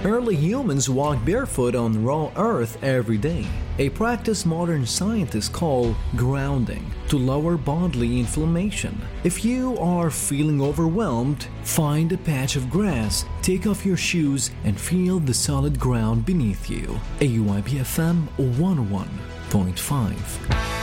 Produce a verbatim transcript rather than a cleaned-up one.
Early humans walked barefoot on raw earth every day, a practice modern scientists call grounding, to lower bodily inflammation. If you are feeling overwhelmed, find a patch of grass, take off your shoes, and feel the solid ground beneath you. A U I B F M one oh one point five.